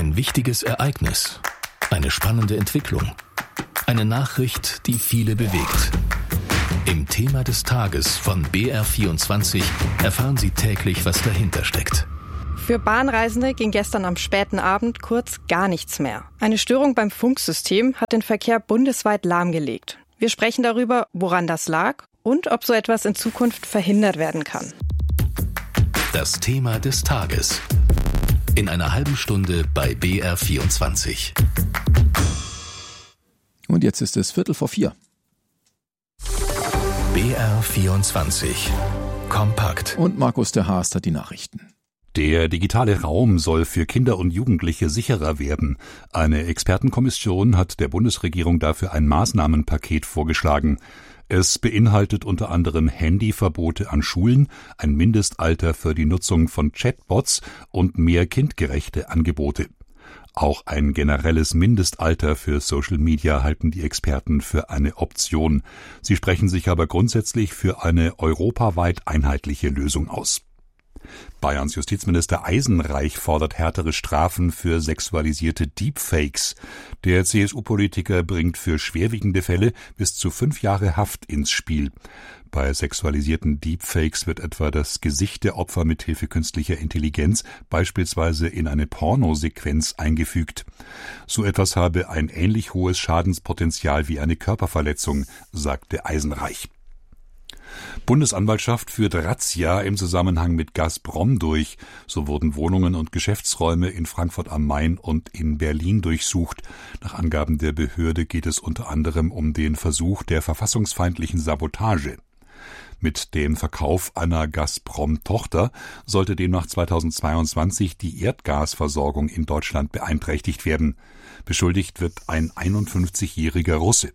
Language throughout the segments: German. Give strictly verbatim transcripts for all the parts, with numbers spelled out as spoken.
Ein wichtiges Ereignis, eine spannende Entwicklung, eine Nachricht, die viele bewegt. Im Thema des Tages von B R vierundzwanzig erfahren Sie täglich, was dahinter steckt. Für Bahnreisende ging gestern am späten Abend kurz gar nichts mehr. Eine Störung beim Funksystem hat den Verkehr bundesweit lahmgelegt. Wir sprechen darüber, woran das lag und ob so etwas in Zukunft verhindert werden kann. Das Thema des Tages. In einer halben Stunde bei B R vierundzwanzig. Und jetzt ist es Viertel vor vier. B R vierundzwanzig. Kompakt. Und Markus der Haast hat die Nachrichten. Der digitale Raum soll für Kinder und Jugendliche sicherer werden. Eine Expertenkommission hat der Bundesregierung dafür ein Maßnahmenpaket vorgeschlagen. Es beinhaltet unter anderem Handyverbote an Schulen, ein Mindestalter für die Nutzung von Chatbots und mehr kindgerechte Angebote. Auch ein generelles Mindestalter für Social Media halten die Experten für eine Option. Sie sprechen sich aber grundsätzlich für eine europaweit einheitliche Lösung aus. Bayerns Justizminister Eisenreich fordert härtere Strafen für sexualisierte Deepfakes. Der C S U-Politiker bringt für schwerwiegende Fälle bis zu fünf Jahre Haft ins Spiel. Bei sexualisierten Deepfakes wird etwa das Gesicht der Opfer mithilfe künstlicher Intelligenz beispielsweise in eine Pornosequenz eingefügt. So etwas habe ein ähnlich hohes Schadenspotenzial wie eine Körperverletzung, sagte Eisenreich. Bundesanwaltschaft führt Razzia im Zusammenhang mit Gazprom durch. So wurden Wohnungen und Geschäftsräume in Frankfurt am Main und in Berlin durchsucht. Nach Angaben der Behörde geht es unter anderem um den Versuch der verfassungsfeindlichen Sabotage. Mit dem Verkauf einer Gazprom-Tochter sollte demnach zweitausendzweiundzwanzig die Erdgasversorgung in Deutschland beeinträchtigt werden. Beschuldigt wird ein einundfünfzigjähriger Russe.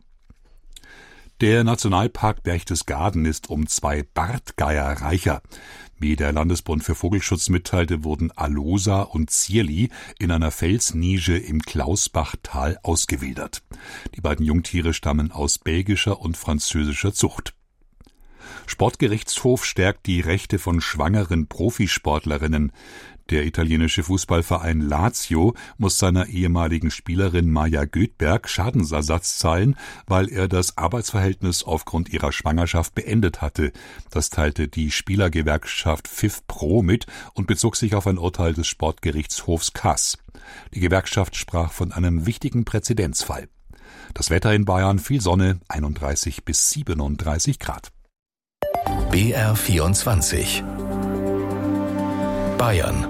Der Nationalpark Berchtesgaden ist um zwei Bartgeier reicher. Wie der Landesbund für Vogelschutz mitteilte, wurden Alosa und Zierli in einer Felsnische im Klausbachtal ausgewildert. Die beiden Jungtiere stammen aus belgischer und französischer Zucht. Sportgerichtshof stärkt die Rechte von schwangeren Profisportlerinnen. Der italienische Fußballverein Lazio muss seiner ehemaligen Spielerin Maja Göthberg Schadensersatz zahlen, weil er das Arbeitsverhältnis aufgrund ihrer Schwangerschaft beendet hatte. Das teilte die Spielergewerkschaft FIFPro mit und bezog sich auf ein Urteil des Sportgerichtshofs Kass. Die Gewerkschaft sprach von einem wichtigen Präzedenzfall. Das Wetter in Bayern: viel Sonne, einunddreißig bis siebenunddreißig Grad. B R vierundzwanzig. Bayern.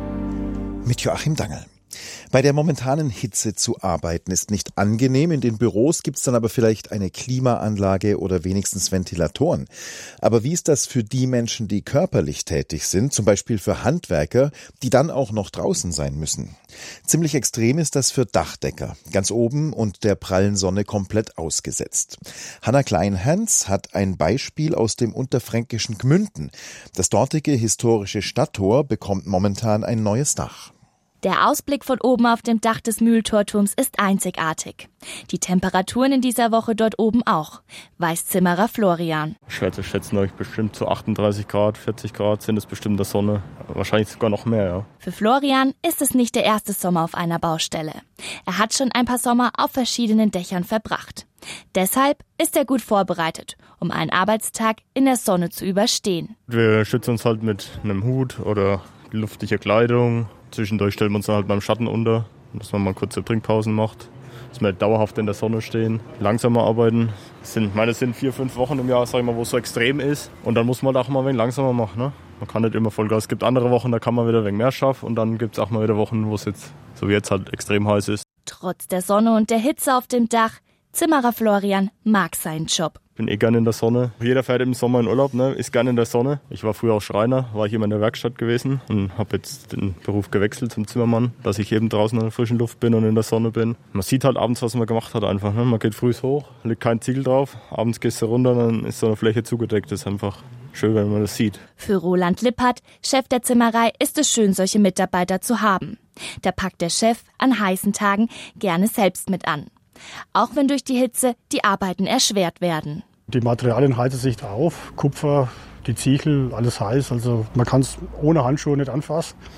Mit Joachim Dangel. Bei der momentanen Hitze zu arbeiten ist nicht angenehm. In den Büros gibt's dann aber vielleicht eine Klimaanlage oder wenigstens Ventilatoren. Aber wie ist das für die Menschen, die körperlich tätig sind, zum Beispiel für Handwerker, die dann auch noch draußen sein müssen? Ziemlich extrem ist das für Dachdecker, ganz oben und der prallen Sonne komplett ausgesetzt. Hanna Kleinhans hat ein Beispiel aus dem unterfränkischen Gmünden. Das dortige historische Stadttor bekommt momentan ein neues Dach. Der Ausblick von oben auf dem Dach des Mühltorturms ist einzigartig. Die Temperaturen in dieser Woche dort oben auch, weiß Zimmerer Florian. Ich schätze, schätzen euch bestimmt so achtunddreißig Grad, vierzig Grad sind es bestimmt in der Sonne. Wahrscheinlich sogar noch mehr, ja. Für Florian ist es nicht der erste Sommer auf einer Baustelle. Er hat schon ein paar Sommer auf verschiedenen Dächern verbracht. Deshalb ist er gut vorbereitet, um einen Arbeitstag in der Sonne zu überstehen. Wir schützen uns halt mit einem Hut oder luftiger Kleidung. Zwischendurch stellen wir uns dann halt beim Schatten unter, dass man mal kurze Trinkpausen macht, dass wir dauerhaft in der Sonne stehen, langsamer arbeiten. Das sind, ich meine, es sind vier, fünf Wochen im Jahr, sag ich mal, wo es so extrem ist. Und dann muss man halt auch mal ein wenig langsamer machen. Ne? Man kann nicht immer Vollgas. Es gibt andere Wochen, da kann man wieder ein wenig mehr schaffen. Und dann gibt es auch mal wieder Wochen, wo es jetzt, so wie jetzt, halt extrem heiß ist. Trotz der Sonne und der Hitze auf dem Dach, Zimmerer Florian mag seinen Job. Ich bin eh gerne in der Sonne. Jeder fährt im Sommer in Urlaub, ne? Ist gerne in der Sonne. Ich war früher auch Schreiner, war ich immer in der Werkstatt gewesen und habe jetzt den Beruf gewechselt zum Zimmermann, dass ich eben draußen in der frischen Luft bin und in der Sonne bin. Man sieht halt abends, was man gemacht hat einfach. Ne? Man geht früh hoch, liegt kein Ziegel drauf, abends gehst du runter, dann ist so eine Fläche zugedeckt. Das ist einfach schön, wenn man das sieht. Für Roland Lippert, Chef der Zimmerei, ist es schön, solche Mitarbeiter zu haben. Da packt der Chef an heißen Tagen gerne selbst mit an. Auch wenn durch die Hitze die Arbeiten erschwert werden. Die Materialien heizen sich auf, Kupfer, die Ziegel, alles heiß. Also man kann es ohne Handschuhe nicht anfassen.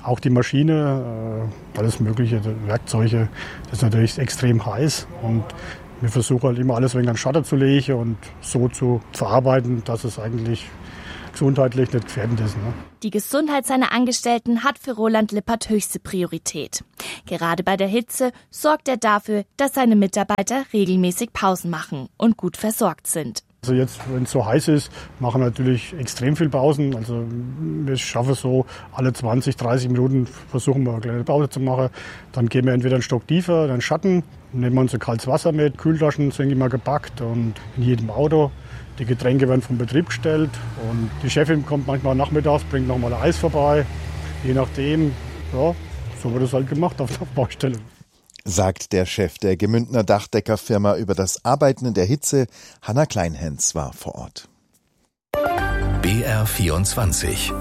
Auch die Maschine, äh, alles mögliche, Werkzeuge, das ist natürlich extrem heiß. Und wir versuchen halt immer alles wegen an den Schatten zu legen und so zu verarbeiten, dass es eigentlich gesundheitlich nicht gefährdend ist. Ne? Die Gesundheit seiner Angestellten hat für Roland Lippert höchste Priorität. Gerade bei der Hitze sorgt er dafür, dass seine Mitarbeiter regelmäßig Pausen machen und gut versorgt sind. Also jetzt, wenn es so heiß ist, machen wir natürlich extrem viel Pausen. Also wir schaffen so alle zwanzig, dreißig Minuten, versuchen wir eine kleine Pause zu machen. Dann gehen wir entweder einen Stock tiefer, dann Schatten, nehmen wir unser kaltes Wasser mit, Kühltaschen sind immer gepackt und in jedem Auto. Die Getränke werden vom Betrieb gestellt und die Chefin kommt manchmal nachmittags, bringt nochmal Eis vorbei. Je nachdem, ja, so wird es halt gemacht auf der Baustelle. Sagt der Chef der Gemündner Dachdeckerfirma über das Arbeiten in der Hitze. Hanna Kleinhens war vor Ort. B R vierundzwanzig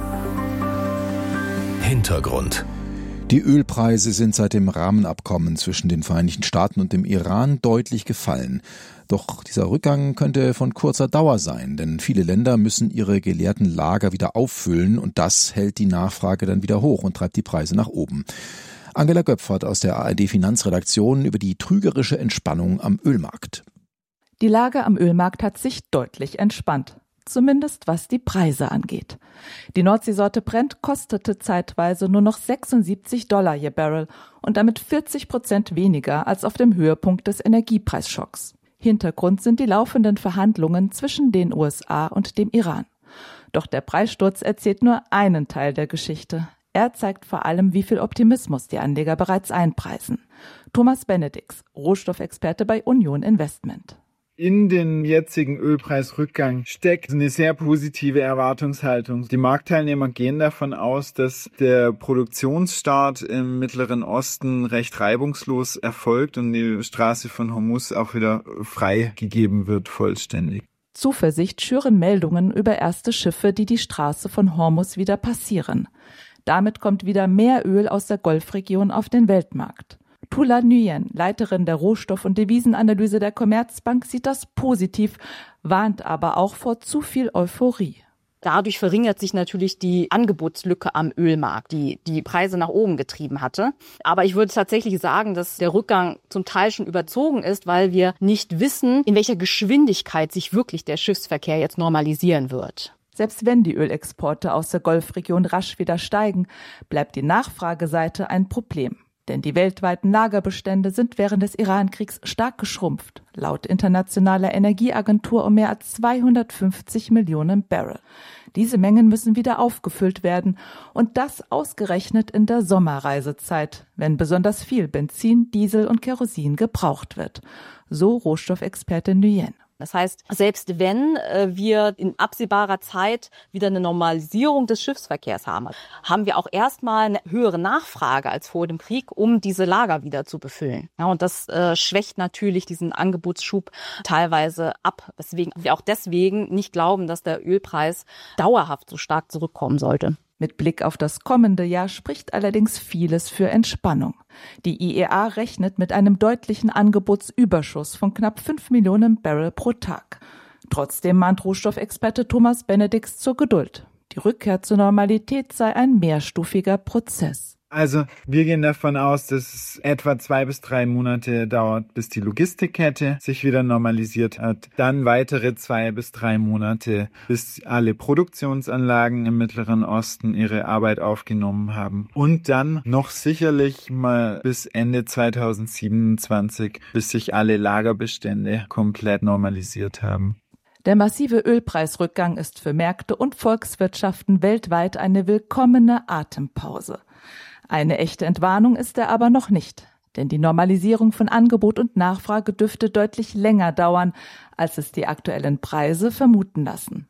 Hintergrund. Die Ölpreise sind seit dem Rahmenabkommen zwischen den Vereinigten Staaten und dem Iran deutlich gefallen. Doch dieser Rückgang könnte von kurzer Dauer sein, denn viele Länder müssen ihre geleerten Lager wieder auffüllen und das hält die Nachfrage dann wieder hoch und treibt die Preise nach oben. Angela Göpfert aus der A R D-Finanzredaktion über die trügerische Entspannung am Ölmarkt. Die Lage am Ölmarkt hat sich deutlich entspannt. Zumindest was die Preise angeht. Die Nordseesorte Brent kostete zeitweise nur noch sechsundsiebzig Dollar je Barrel und damit vierzig Prozent weniger als auf dem Höhepunkt des Energiepreisschocks. Hintergrund sind die laufenden Verhandlungen zwischen den U S A und dem Iran. Doch der Preissturz erzählt nur einen Teil der Geschichte. Er zeigt vor allem, wie viel Optimismus die Anleger bereits einpreisen. Thomas Benedix, Rohstoffexperte bei Union Investment. In den jetzigen Ölpreisrückgang steckt eine sehr positive Erwartungshaltung. Die Marktteilnehmer gehen davon aus, dass der Produktionsstart im Mittleren Osten recht reibungslos erfolgt und die Straße von Hormuz auch wieder freigegeben wird, vollständig. Zuversicht schüren Meldungen über erste Schiffe, die die Straße von Hormuz wieder passieren. Damit kommt wieder mehr Öl aus der Golfregion auf den Weltmarkt. Tula Nguyen, Leiterin der Rohstoff- und Devisenanalyse der Commerzbank, sieht das positiv, warnt aber auch vor zu viel Euphorie. Dadurch verringert sich natürlich die Angebotslücke am Ölmarkt, die die Preise nach oben getrieben hatte. Aber ich würde tatsächlich sagen, dass der Rückgang zum Teil schon überzogen ist, weil wir nicht wissen, in welcher Geschwindigkeit sich wirklich der Schiffsverkehr jetzt normalisieren wird. Selbst wenn die Ölexporte aus der Golfregion rasch wieder steigen, bleibt die Nachfrageseite ein Problem. Denn die weltweiten Lagerbestände sind während des Iran-Kriegs stark geschrumpft, laut Internationaler Energieagentur um mehr als zweihundertfünfzig Millionen Barrel. Diese Mengen müssen wieder aufgefüllt werden und das ausgerechnet in der Sommerreisezeit, wenn besonders viel Benzin, Diesel und Kerosin gebraucht wird. So Rohstoffexperte Nguyen. Das heißt, selbst wenn äh, wir in absehbarer Zeit wieder eine Normalisierung des Schiffsverkehrs haben, haben wir auch erstmal eine höhere Nachfrage als vor dem Krieg, um diese Lager wieder zu befüllen. Ja, und das äh, schwächt natürlich diesen Angebotsschub teilweise ab, weswegen wir auch deswegen nicht glauben, dass der Ölpreis dauerhaft so stark zurückkommen sollte. Mit Blick auf das kommende Jahr spricht allerdings vieles für Entspannung. Die I E A rechnet mit einem deutlichen Angebotsüberschuss von knapp fünf Millionen Barrel pro Tag. Trotzdem mahnt Rohstoffexperte Thomas Benedix zur Geduld. Die Rückkehr zur Normalität sei ein mehrstufiger Prozess. Also wir gehen davon aus, dass es etwa zwei bis drei Monate dauert, bis die Logistikkette sich wieder normalisiert hat. Dann weitere zwei bis drei Monate, bis alle Produktionsanlagen im Mittleren Osten ihre Arbeit aufgenommen haben. Und dann noch sicherlich mal bis Ende zweitausendsiebenundzwanzig, bis sich alle Lagerbestände komplett normalisiert haben. Der massive Ölpreisrückgang ist für Märkte und Volkswirtschaften weltweit eine willkommene Atempause. Eine echte Entwarnung ist er aber noch nicht, denn die Normalisierung von Angebot und Nachfrage dürfte deutlich länger dauern, als es die aktuellen Preise vermuten lassen.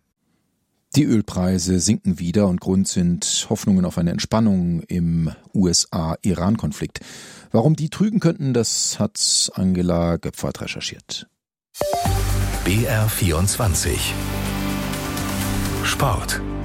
Die Ölpreise sinken wieder und Grund sind Hoffnungen auf eine Entspannung im U S A-Iran-Konflikt. Warum die trügen könnten, das hat Angela Göpfert recherchiert. B R vierundzwanzig Sport.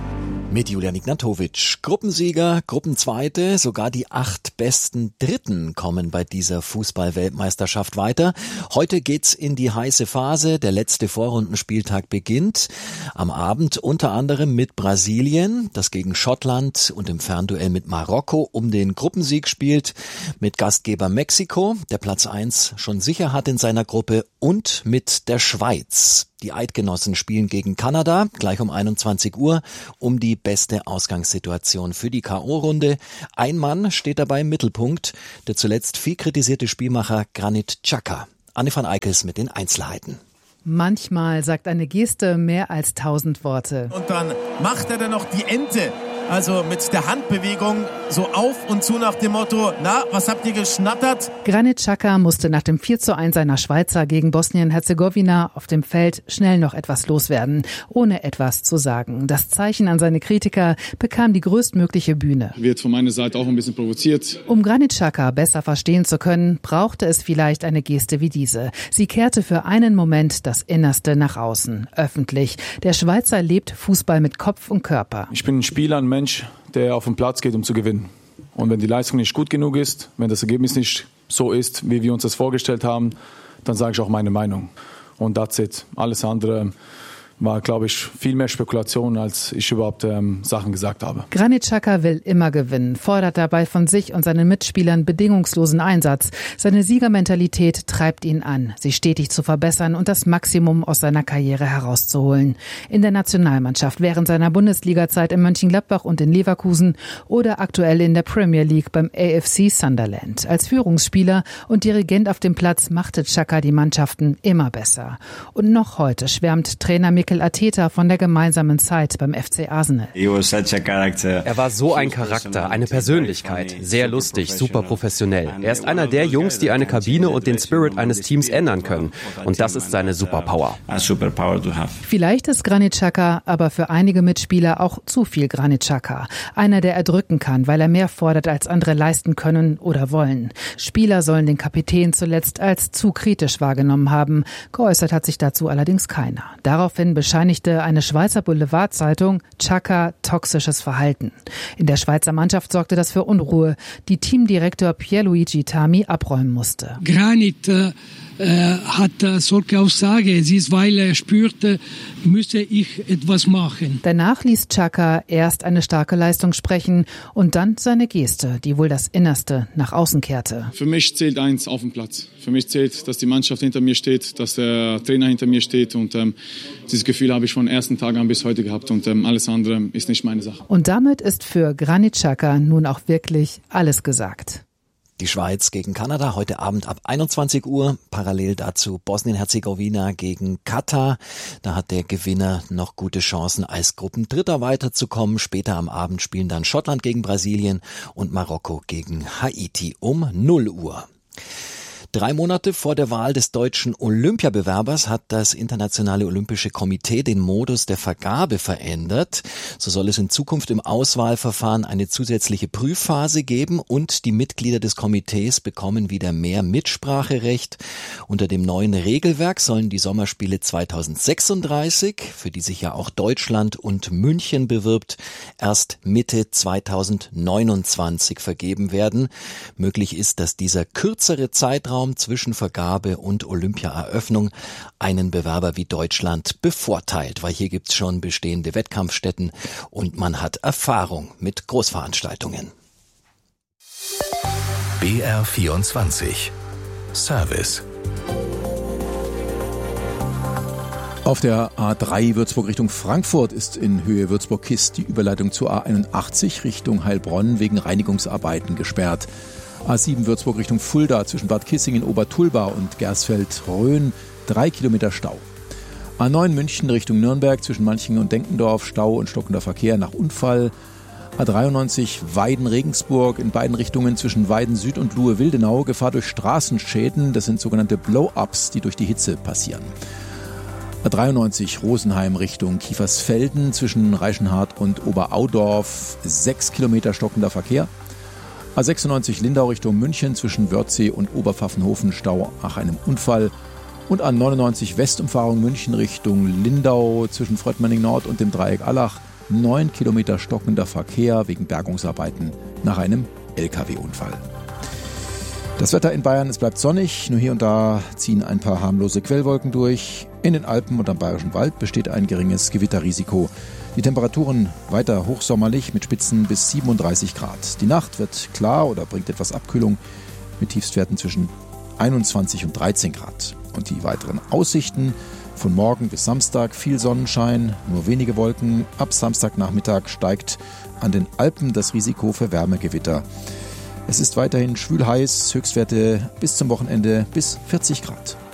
Mit Julian Ignatowitsch. Gruppensieger, Gruppenzweite, sogar die acht besten Dritten kommen bei dieser Fußball-Weltmeisterschaft weiter. Heute geht's in die heiße Phase. Der letzte Vorrundenspieltag beginnt am Abend unter anderem mit Brasilien, das gegen Schottland und im Fernduell mit Marokko um den Gruppensieg spielt, mit Gastgeber Mexiko, der Platz eins schon sicher hat in seiner Gruppe, und mit der Schweiz. Die Eidgenossen spielen gegen Kanada, gleich um einundzwanzig Uhr, um die beste Ausgangssituation für die K O-Runde. Ein Mann steht dabei im Mittelpunkt, der zuletzt viel kritisierte Spielmacher Granit Xhaka. Anne van Eickels mit den Einzelheiten. Manchmal sagt eine Geste mehr als tausend Worte. Und dann macht er dann noch die Ente. Also mit der Handbewegung so auf und zu nach dem Motto, na, was habt ihr geschnattert? Granit Xhaka musste nach dem vier zu eins seiner Schweizer gegen Bosnien-Herzegowina auf dem Feld schnell noch etwas loswerden, ohne etwas zu sagen. Das Zeichen an seine Kritiker bekam die größtmögliche Bühne. Wird von meiner Seite auch ein bisschen provoziert. Um Granit Xhaka besser verstehen zu können, brauchte es vielleicht eine Geste wie diese. Sie kehrte für einen Moment das Innerste nach außen, öffentlich. Der Schweizer lebt Fußball mit Kopf und Körper. Ich bin ein Spieler, ein Mensch, der auf den Platz geht, um zu gewinnen. Und wenn die Leistung nicht gut genug ist, wenn das Ergebnis nicht so ist, wie wir uns das vorgestellt haben, dann sage ich auch meine Meinung. Und that's it. Alles andere war, glaube ich, viel mehr Spekulation, als ich überhaupt ähm, Sachen gesagt habe. Granit Xhaka will immer gewinnen, fordert dabei von sich und seinen Mitspielern bedingungslosen Einsatz. Seine Siegermentalität treibt ihn an, sich stetig zu verbessern und das Maximum aus seiner Karriere herauszuholen. In der Nationalmannschaft, während seiner Bundesliga-Zeit in Mönchengladbach und in Leverkusen oder aktuell in der Premier League beim A F C Sunderland. Als Führungsspieler und Dirigent auf dem Platz machte Xhaka die Mannschaften immer besser. Und noch heute schwärmt Trainer Mikel Arteta von der gemeinsamen Zeit beim F C Arsenal. Er war so ein Charakter, eine Persönlichkeit, sehr lustig, super professionell. Er ist einer der Jungs, die eine Kabine und den Spirit eines Teams ändern können. Und das ist seine Superpower. Vielleicht ist Granit Xhaka aber für einige Mitspieler auch zu viel Granit Xhaka. Einer, der erdrücken kann, weil er mehr fordert, als andere leisten können oder wollen. Spieler sollen den Kapitän zuletzt als zu kritisch wahrgenommen haben. Geäußert hat sich dazu allerdings keiner. Daraufhin bescheinigte eine Schweizer Boulevardzeitung Xhaka toxisches Verhalten. In der Schweizer Mannschaft sorgte das für Unruhe, die Teamdirektor Pierluigi Tami abräumen musste. Granit äh, hat äh, solche Aussage, sie ist, weil er spürte, müsse ich etwas machen. Danach ließ Xhaka erst eine starke Leistung sprechen und dann seine Geste, die wohl das Innerste nach außen kehrte. Für mich zählt eins auf dem Platz. Für mich zählt, dass die Mannschaft hinter mir steht, dass der Trainer hinter mir steht und ähm, dieses Gefühl habe ich von ersten Tag an bis heute gehabt und ähm, alles andere ist nicht meine Sache. Und damit ist für Granit Xhaka nun auch wirklich alles gesagt. Die Schweiz gegen Kanada heute Abend ab einundzwanzig Uhr. Parallel dazu Bosnien-Herzegowina gegen Katar. Da hat der Gewinner noch gute Chancen, als Gruppendritter weiterzukommen. Später am Abend spielen dann Schottland gegen Brasilien und Marokko gegen Haiti um null Uhr. Drei Monate vor der Wahl des deutschen Olympiabewerbers hat das Internationale Olympische Komitee den Modus der Vergabe verändert. So soll es in Zukunft im Auswahlverfahren eine zusätzliche Prüfphase geben und die Mitglieder des Komitees bekommen wieder mehr Mitspracherecht. Unter dem neuen Regelwerk sollen die Sommerspiele zweitausendsechsunddreißig, für die sich ja auch Deutschland und München bewirbt, erst Mitte zweitausendneunundzwanzig vergeben werden. Möglich ist, dass dieser kürzere Zeitraum zwischen Vergabe und Olympiaeröffnung einen Bewerber wie Deutschland bevorteilt, weil hier gibt's schon bestehende Wettkampfstätten und man hat Erfahrung mit Großveranstaltungen. B R vierundzwanzig Service. Auf der A drei Würzburg Richtung Frankfurt ist in Höhe Würzburg-Kist die Überleitung zur A einundachtzig Richtung Heilbronn wegen Reinigungsarbeiten gesperrt. A sieben Würzburg Richtung Fulda zwischen Bad Kissingen, Obertulba und Gersfeld-Rhön, drei Kilometer Stau. A neun München Richtung Nürnberg zwischen Manchingen und Denkendorf, Stau und stockender Verkehr nach Unfall. A dreiundneunzig Weiden-Regensburg in beiden Richtungen zwischen Weiden Süd und Luhe-Wildenau, Gefahr durch Straßenschäden, das sind sogenannte Blow-Ups, die durch die Hitze passieren. A dreiundneunzig Rosenheim Richtung Kiefersfelden zwischen Reichenhart und Oberaudorf, sechs Kilometer stockender Verkehr. A sechsundneunzig Lindau Richtung München zwischen Wörthsee und Oberpfaffenhofen, Stau nach einem Unfall. Und A neunundneunzig Westumfahrung München Richtung Lindau zwischen Fröttmanning Nord und dem Dreieck Allach, Neun Kilometer stockender Verkehr wegen Bergungsarbeiten nach einem L K W-Unfall. Das Wetter in Bayern, es bleibt sonnig, nur hier und da ziehen ein paar harmlose Quellwolken durch. In den Alpen und am Bayerischen Wald besteht ein geringes Gewitterrisiko. Die Temperaturen weiter hochsommerlich mit Spitzen bis siebenunddreißig Grad. Die Nacht wird klar oder bringt etwas Abkühlung mit Tiefstwerten zwischen einundzwanzig und dreizehn Grad. Und die weiteren Aussichten von morgen bis Samstag: viel Sonnenschein, nur wenige Wolken. Ab Samstagnachmittag steigt an den Alpen das Risiko für Wärmegewitter. Es ist weiterhin schwül heiß, Höchstwerte bis zum Wochenende bis vierzig Grad.